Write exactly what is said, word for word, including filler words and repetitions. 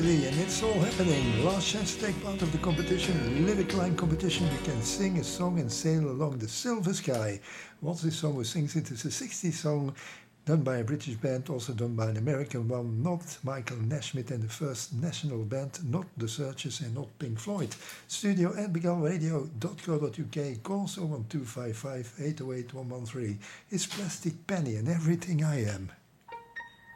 Lee, and it's all happening. Last chance to take part of the competition, lyric line competition. You can sing a song and sail along the silver sky. What's this song? Who sings it? It's a sixties song done by a British band, also done by an American one, not Michael Nesmith and the First National Band, not The Searchers and not Pink Floyd. Studio at begal radio dot co dot uk. Call oh one two five five, eight oh eight, one one three. It's Plastic Penny and Everything I Am.